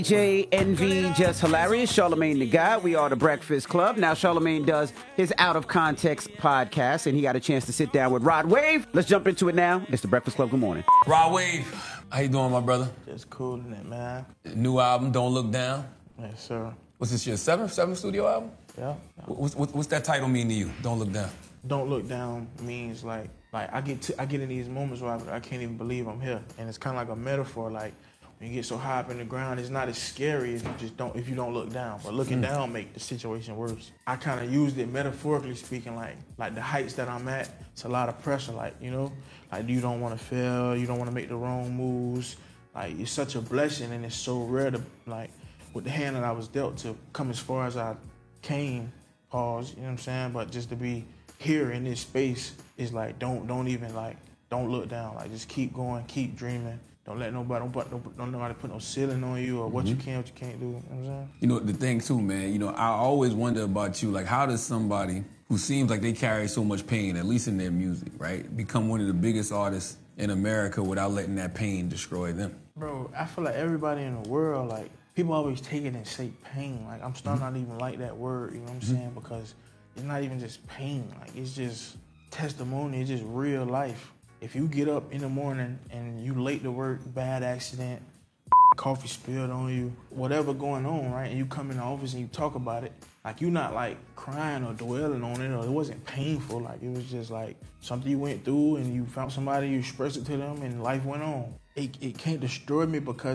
JNV Just Hilarious, Charlamagne the Guy. We are the Breakfast Club. Now, Charlamagne does his Out of Context podcast, and he got a chance to sit down with Rod Wave. Let's jump into it now. It's the Breakfast Club. Good morning. Rod Wave, how you doing, my brother? Just cooling it, man. New album, Don't Look Down. Yes, sir. What's this, your seventh studio album? Yeah. What's that title mean to you, Don't Look Down? Don't look down means like I get in these moments where I can't even believe I'm here, and it's kind of like a metaphor. Like when you get so high up in the ground, it's not as scary if you don't look down. But looking down make the situation worse. I kind of used it metaphorically speaking, like the heights that I'm at. It's a lot of pressure, like you don't want to fail, you don't want to make the wrong moves. Like it's such a blessing, and it's so rare to like with the hand that I was dealt to come as far as I came. Pause, you know what I'm saying? But just to be here in this space is like don't look down. Like just keep going, keep dreaming. Don't let nobody put no ceiling on you or what you can, what you can't do. You know what I'm saying? You know, the thing too, man, I always wonder about you, like how does somebody who seems like they carry so much pain, at least in their music, right, become one of the biggest artists in America without letting that pain destroy them? Bro, I feel like everybody in the world, like, people always take it and say pain. Like, I'm starting not even like that word, you know what I'm saying? Because it's not even just pain. Like, it's just testimony. It's just real life. If you get up in the morning and you late to work, bad accident, coffee spilled on you, whatever going on, right? And you come in the office and you talk about it, like, you're not, like, crying or dwelling on it, or it wasn't painful. Like, it was just, like, something you went through and you found somebody, you expressed it to them, and life went on. It can't destroy me because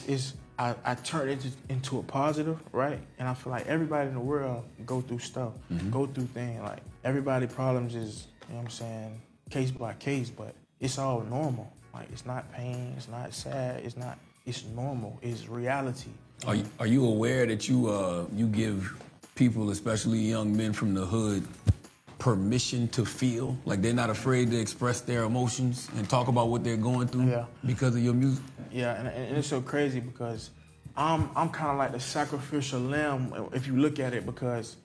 I turned it into a positive, right? And I feel like everybody in the world go through stuff, go through things. Like, everybody's problems is, you know what I'm saying, case by case, but it's all normal. Like, it's not pain, it's not sad, it's normal, it's reality. Are you aware that you give people, especially young men from the hood, permission to feel? Like they're not afraid to express their emotions and talk about what they're going through because of your music? Yeah, and it's so crazy because I'm kind of like the sacrificial lamb if you look at it, because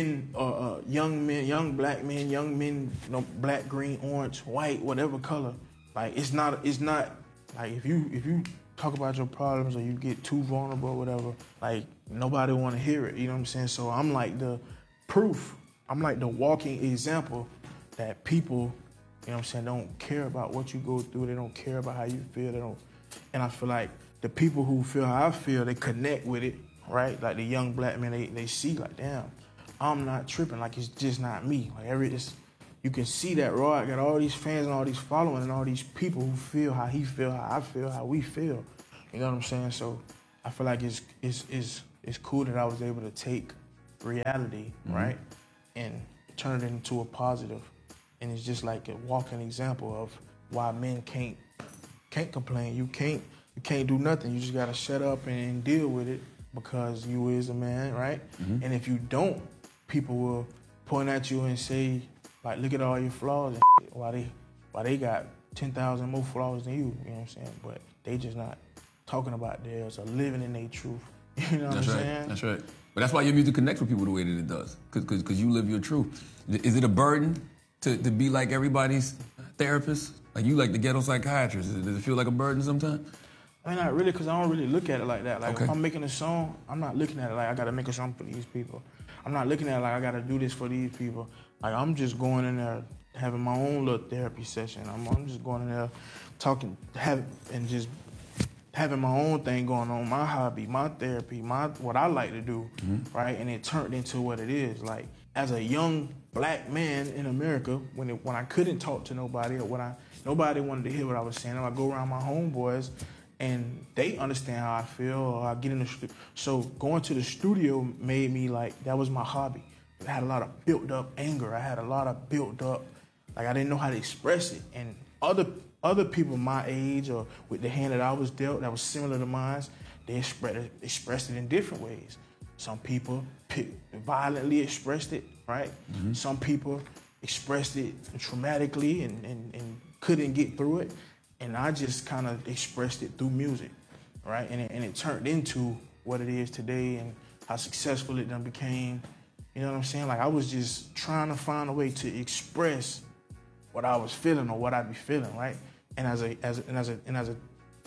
young black men, black, green, orange, white, whatever color, like it's not like if you talk about your problems or you get too vulnerable or whatever, like nobody want to hear it, you know what I'm saying? So I'm like the proof. I'm like the walking example that people, you know what I'm saying, don't care about what you go through. They don't care about how you feel. And I feel like the people who feel how I feel, they connect with it, right? Like the young black men, they see like, damn, I'm not tripping. Like, it's just not me. Like you can see that Rod got all these fans and all these following and all these people who feel how he feel, how I feel, how we feel. You know what I'm saying? So I feel like it's cool that I was able to take reality, right, and turn it into a positive. And it's just like a walking example of why men can't complain. You can't do nothing. You just gotta shut up and deal with it because you is a man, right? And if you don't, people will point at you and say, like, look at all your flaws and shit, why they got 10,000 more flaws than you know what I'm saying? But they just not talking about theirs or living in their truth. You know what I'm saying? That's right. But that's why your music connects with people the way that it does, because you live your truth. Is it a burden to be like everybody's therapist? Like, you like the ghetto psychiatrist. Does it feel like a burden sometimes? I mean, not really, because I don't really look at it like that. Like, if I'm making a song, I'm not looking at it like I got to make a song for these people. I'm not looking at it like I got to do this for these people. Like, I'm just going in there having my own little therapy session. I'm just going in there talking, and just having my own thing going on, my hobby, my therapy, what I like to do, right? And it turned into what it is. Like, as a young black man in America, when I couldn't talk to nobody, or when nobody wanted to hear what I was saying, I go around my homeboys and they understand how I feel, or I get in the studio. So going to the studio made me like, that was my hobby. I had a lot of built up anger. I had a lot of built up, like, I didn't know how to express it. And other people my age or with the hand that I was dealt that was similar to mine, they expressed it in different ways. Some people violently expressed it, right? Some people expressed it traumatically and couldn't get through it. And I just kind of expressed it through music, right? And it turned into what it is today and how successful it done became. You know what I'm saying? Like, I was just trying to find a way to express what I was feeling or what I'd be feeling, right? And as a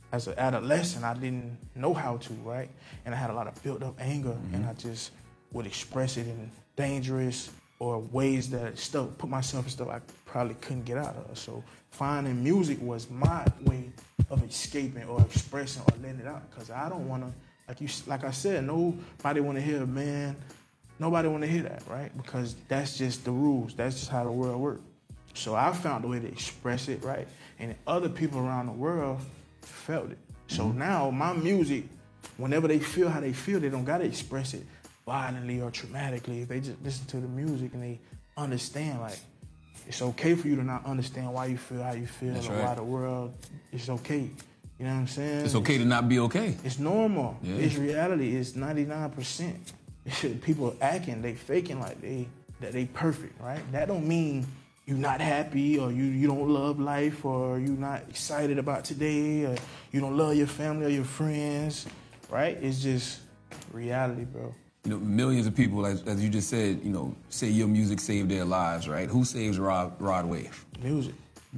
as an adolescent, I didn't know how to, right? And I had a lot of built up anger, and I just would express it in dangerous or ways that put myself in stuff I probably couldn't get out of. So finding music was my way of escaping or expressing or letting it out, because I don't want to, like I said, nobody want to hear, man, nobody want to hear that, right? Because that's just the rules. That's just how the world works. So I found a way to express it, right? And other people around the world felt it. So now my music, whenever they feel how they feel, they don't got to express it violently or traumatically. If they just listen to the music and they understand, like, it's okay for you to not understand why you feel how you feel. That's or right. why the world, it's okay. You know what I'm saying? It's okay to not be okay. It's normal. Yeah. It's reality. It's 99%. People acting, they faking like they perfect, right? That don't mean you're not happy or you don't love life or you're not excited about today or you don't love your family or your friends, right? It's just reality, bro. You know, millions of people, as you just said, you know, say your music saved their lives, right? Who saves Rod Wave? Music.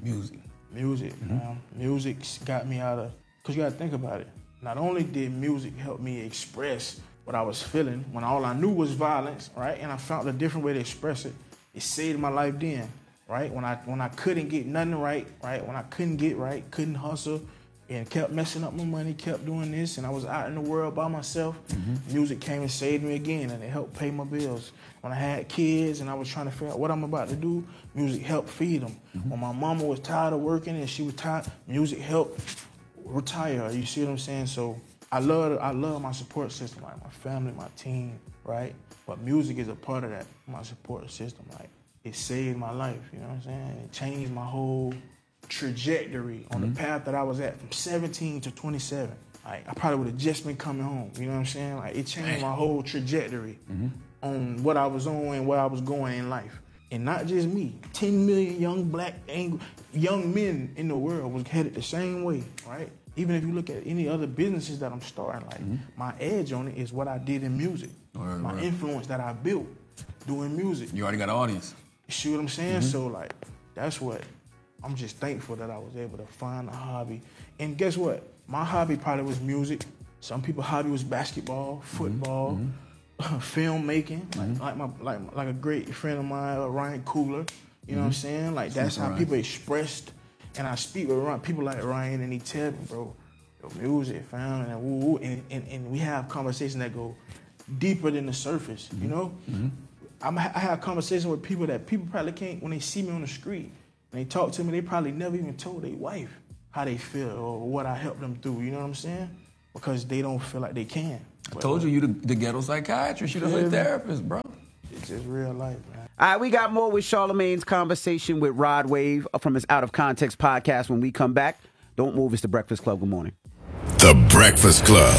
Music, man. Music's got me out of, because you got to think about it. Not only did music help me express what I was feeling when all I knew was violence, right? And I found a different way to express it. It saved my life then, right? When I couldn't get nothing right? When I couldn't get right, couldn't hustle, and kept messing up my money, kept doing this, and I was out in the world by myself, music came and saved me again, and it helped pay my bills. When I had kids and I was trying to figure out what I'm about to do, music helped feed them. When my mama was tired of working and she was tired, music helped retire her. You see what I'm saying? So I love my support system, like my family, my team, right? But music is a part of that, my support system. Like, it saved my life, you know what I'm saying? It changed my whole trajectory on the path that I was at from 17 to 27. Like, I probably would have just been coming home, you know what I'm saying? Like, it changed my whole trajectory on what I was on and where I was going in life. And not just me, 10 million young men in the world was headed the same way, right? Even if you look at any other businesses that I'm starting, like, my edge on it is what I did in music. My influence that I built doing music. You already got an audience. You see what I'm saying? So, like, that's what, I'm just thankful that I was able to find a hobby. And guess what? My hobby probably was music. Some people's hobby was basketball, football, filmmaking. Like a great friend of mine, Ryan Coogler. You know what I'm saying? Like, that's how people expressed. And I speak with people like Ryan, and he tell me, bro, your music, fam, and woo, and we have conversations that go deeper than the surface. You know, I have conversations with people that people probably can't, when they see me on the street. When they talk to me, they probably never even told their wife how they feel or what I helped them through, you know what I'm saying? Because they don't feel like they can. I told you the ghetto psychiatrist, you the hood therapist, bro. It's just real life, man. All right, we got more with Charlamagne's conversation with Rod Wave from his Out of Context podcast when we come back. Don't move, it's The Breakfast Club. Good morning. The Breakfast Club.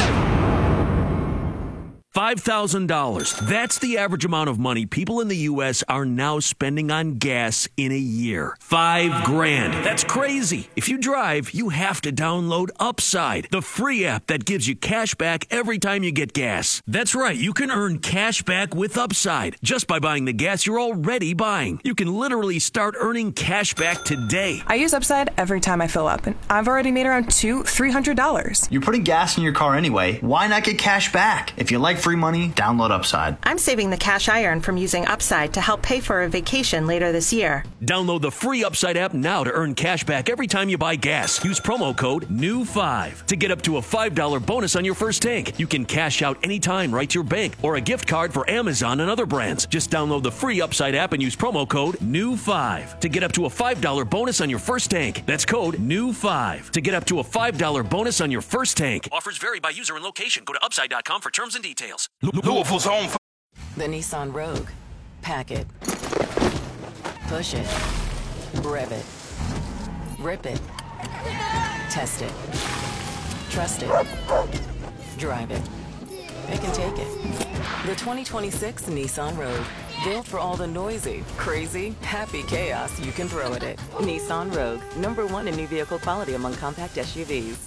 $5,000. That's the average amount of money people in the U.S. are now spending on gas in a year. $5,000. That's crazy. If you drive, you have to download Upside, the free app that gives you cash back every time you get gas. That's right. You can earn cash back with Upside just by buying the gas you're already buying. You can literally start earning cash back today. I use Upside every time I fill up, and I've already made around $200-$300. You're putting gas in your car anyway. Why not get cash back? If you like free money, download Upside. I'm saving the cash I earn from using Upside to help pay for a vacation later this year. Download the free Upside app now to earn cash back every time you buy gas. Use promo code NEW5 to get up to a $5 bonus on your first tank. You can cash out anytime right to your bank or a gift card for Amazon and other brands. Just download the free Upside app and use promo code NEW5 to get up to a $5 bonus on your first tank. That's code NEW5 to get up to a $5 bonus on your first tank. Offers vary by user and location. Go to Upside.com for terms and details. Louisville's home. The Nissan Rogue. Pack it. Push it. Rev it. Rip it. Test it. Trust it. Drive it. Pick and take it. The 2026 Nissan Rogue. Built for all the noisy, crazy, happy chaos you can throw at it. Nissan Rogue. #1 in new vehicle quality among compact SUVs.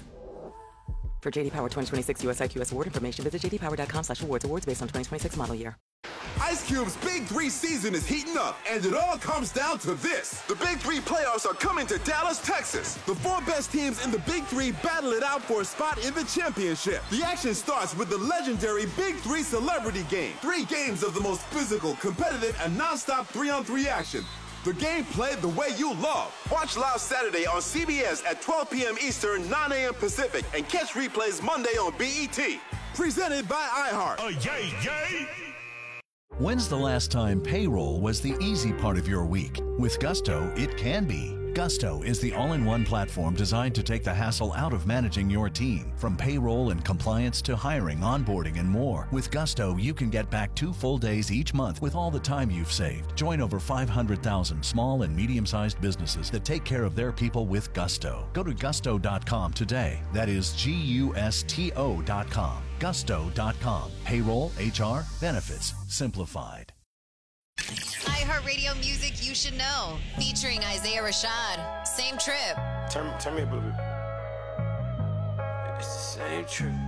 For JD Power 2026 US IQS award information, visit jdpower.com/awards. Awards based on 2026 model year. Ice Cube's Big 3 season is heating up, and it all comes down to this. The Big 3 playoffs are coming to Dallas, Texas. The 4 best teams in the Big 3 battle it out for a spot in the championship. The action starts with the legendary Big 3 Celebrity Game. 3 games of the most physical, competitive, and non-stop 3-on-3 action. The game played the way you love. Watch live Saturday on CBS at 12 p.m. Eastern, 9 a.m. Pacific, and catch replays Monday on BET. Presented by iHeart. Yay, yay! When's the last time payroll was the easy part of your week? With Gusto, it can be. Gusto is the all-in-one platform designed to take the hassle out of managing your team. From payroll and compliance to hiring, onboarding, and more. With Gusto, you can get back 2 full days each month with all the time you've saved. Join over 500,000 small and medium-sized businesses that take care of their people with Gusto. Go to gusto.com today. That is Gusto.com. Gusto.com. Payroll, HR, benefits, simplified. iHeartRadio music you should know. Featuring Isaiah Rashad. Same trip. Turn me up a little bit. It's the same trip.